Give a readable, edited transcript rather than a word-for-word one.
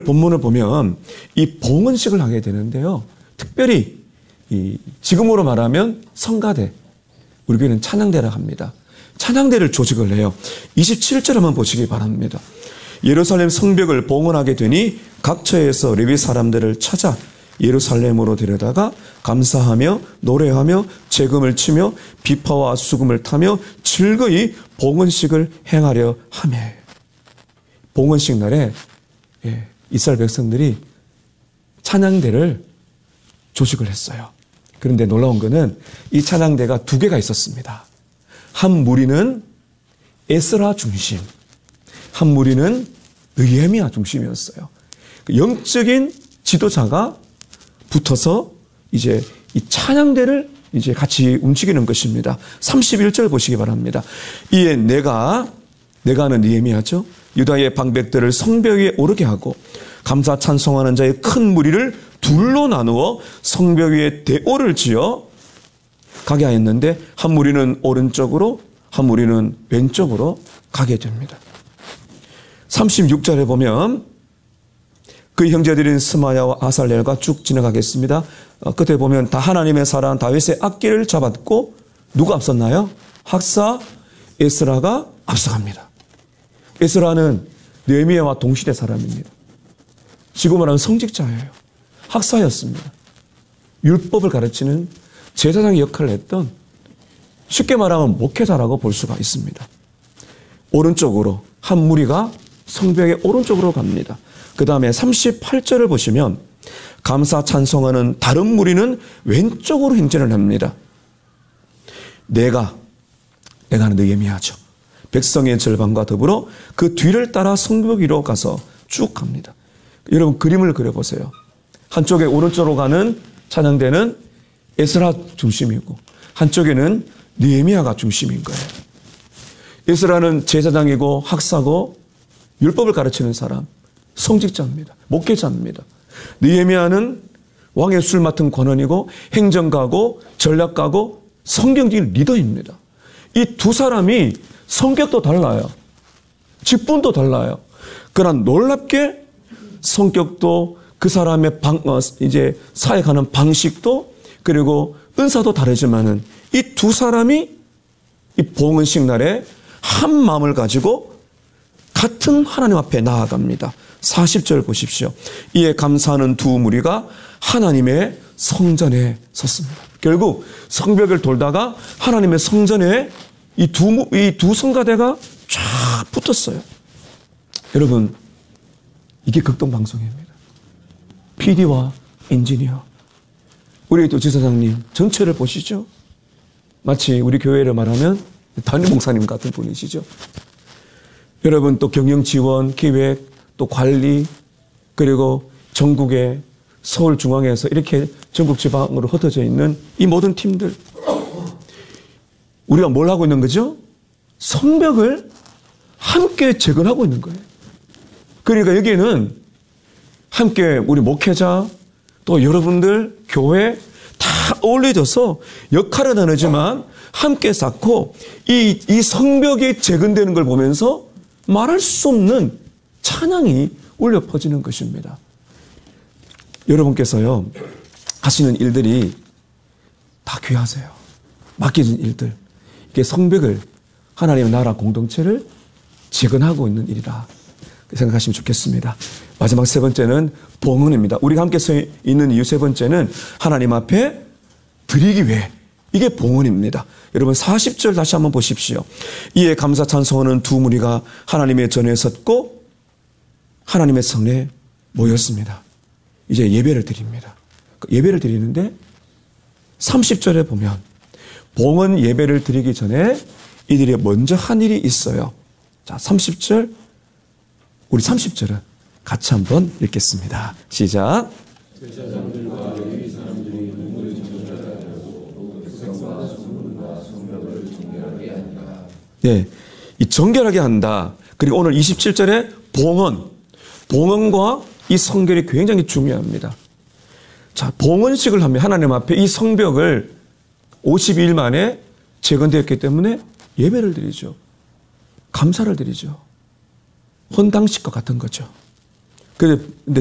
본문을 보면 이 봉헌식을 하게 되는데요. 특별히 지금으로 말하면 성가대, 우리 교회는 찬양대라 합니다. 찬양대를 조직을 해요. 27절 한번 보시기 바랍니다. 예루살렘 성벽을 봉헌하게 되니 각 처에서 레위 사람들을 찾아 예루살렘으로 데려다가 감사하며 노래하며 재금을 치며 비파와 수금을 타며 즐거이 봉헌식을 행하려 하며. 봉헌식 날에 이스라엘 백성들이 찬양대를 조직을 했어요. 그런데 놀라운 것은 이 찬양대가 두 개가 있었습니다. 한 무리는 에스라 중심, 한 무리는 느헤미야 중심이었어요. 영적인 지도자가 붙어서 이제 이 찬양대를 이제 같이 움직이는 것입니다. 31절 보시기 바랍니다. 이에 내가는 느헤미야죠. 유다의 방백들을 성벽 위에 오르게 하고 감사 찬송하는 자의 큰 무리를 둘로 나누어 성벽 위에 대오를 지어 가게 하였는데 한 무리는 오른쪽으로 한 무리는 왼쪽으로 가게 됩니다. 36절에 보면 그 형제들인 스마야와 아살렐과 쭉 지나가겠습니다. 끝에 보면 다 하나님의 사람 다윗의 악기를 잡았고 누가 앞섰나요? 학사 에스라가 앞서갑니다. 에스라는 느헤미야와 동시대 사람입니다. 지금 말하는 성직자예요. 학사였습니다. 율법을 가르치는 제사장의 역할을 했던, 쉽게 말하면 목회자라고 볼 수가 있습니다. 오른쪽으로 한 무리가 성벽의 오른쪽으로 갑니다. 그 다음에 38절을 보시면 감사 찬송하는 다른 무리는 왼쪽으로 행진을 합니다. 내가는 느헤미야죠. 백성의 절반과 더불어 그 뒤를 따라 성벽 위로 가서 쭉 갑니다. 여러분 그림을 그려보세요. 한쪽에 오른쪽으로 가는 찬양대는 에스라 중심이고 한쪽에는 느헤미야가 중심인 거예요. 에스라는 제사장이고 학사고 율법을 가르치는 사람, 성직자입니다. 목회자입니다. 느헤미야는 왕의 술 맡은 권원이고 행정가고 전략가고 성경적인 리더입니다. 이 두 사람이 성격도 달라요. 직분도 달라요. 그러나 놀랍게 성격도 그 사람의 이제 사역하는 방식도 그리고 은사도 다르지만은 이 두 사람이 이 봉헌식 날에 한 마음을 가지고 같은 하나님 앞에 나아갑니다. 40절 보십시오. 이에 감사하는 두 무리가 하나님의 성전에 섰습니다. 결국 성벽을 돌다가 하나님의 성전에 이 두 성가대가 쫙 붙었어요. 여러분, 이게 극동방송입니다. PD와 엔지니어, 우리 또 지사장님 전체를 보시죠. 마치 우리 교회를 말하면 담임 목사님 같은 분이시죠. 여러분 또 경영 지원, 기획, 또 관리, 그리고 전국에 서울중앙에서 이렇게 전국 지방으로 흩어져 있는 이 모든 팀들, 우리가 뭘 하고 있는 거죠? 성벽을 함께 재건하고 있는 거예요. 그러니까 여기에는 함께 우리 목회자 또 여러분들 교회 다 어울려져서 역할은 다르지만 함께 쌓고 이 성벽이 재건되는 걸 보면서 말할 수 없는 찬양이 울려 퍼지는 것입니다. 여러분께서요 하시는 일들이 다 귀하세요. 맡겨진 일들, 이게 성벽을, 하나님의 나라 공동체를 재건하고 있는 일이라 생각하시면 좋겠습니다. 마지막 세 번째는 봉헌입니다. 우리가 함께 서 있는 이유 세 번째는 하나님 앞에 드리기 위해, 이게 봉헌입니다. 여러분 40절 다시 한번 보십시오. 이에 감사 찬송하는 두 무리가 하나님의 전에 섰고 하나님의 성에 모였습니다. 이제 예배를 드립니다. 예배를 드리는데 30절에 보면 봉헌 예배를 드리기 전에 이들이 먼저 한 일이 있어요. 자, 30절, 우리 30절은 같이 한번 읽겠습니다. 시작. 제사장들과 레위 사람들이 눈물을 정결하고 백성과 소문과 성벽을 정결하게 한다. 네, 이 정결하게 한다. 그리고 오늘 27절에 봉헌과 이 성결이 굉장히 중요합니다. 자, 봉헌식을 하면 하나님 앞에 이 성벽을 52일 만에 재건되었기 때문에 예배를 드리죠. 감사를 드리죠. 헌당식과 같은 거죠. 근데